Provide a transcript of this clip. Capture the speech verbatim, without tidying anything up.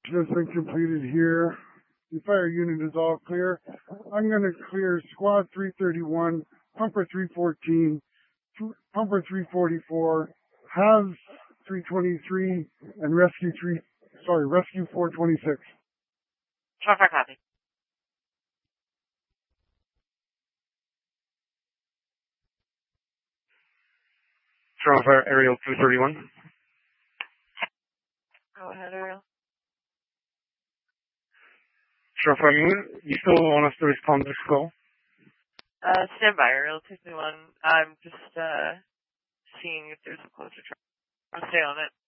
has been completed here. The fire unit is all clear. I'm going to clear squad three thirty-one, pumper three fourteen, pumper three forty-four, halves three twenty-three, and rescue three, sorry, rescue four twenty-six. Traffic copy. Fire Aerial two thirty-one. Go ahead, Ariel. Fire, you still want us to respond to this call? Uh, stand by, Ariel two thirty-one. I'm just, uh, seeing if there's a closer traffic. I'll stay on it.